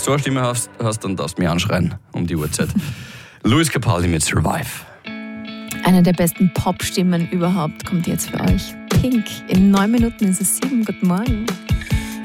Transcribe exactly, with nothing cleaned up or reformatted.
du eine Stimme hast, hast dann darfst du mich anschreien um die Uhrzeit. Lewis Capaldi mit Survive. Eine der besten Pop-Stimmen überhaupt kommt jetzt für euch. Pink. In neun Minuten ist es sieben. Guten Morgen.